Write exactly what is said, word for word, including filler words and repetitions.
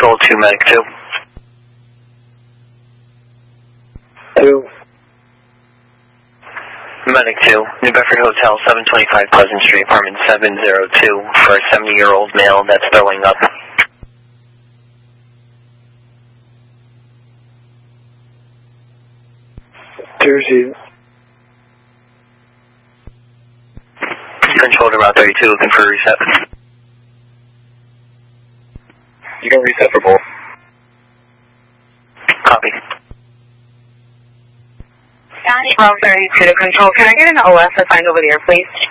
Control two, Medic two. Two. Medic two, New Bedford Hotel, seven twenty-five Pleasant Street, apartment seven oh two, for a seventy-year-old male that's throwing up. Two received. Control to Route thirty-two, looking for a reset. You can reset for both. Copy. Route thirty-two to Control. Can I get an O S assigned over there, please?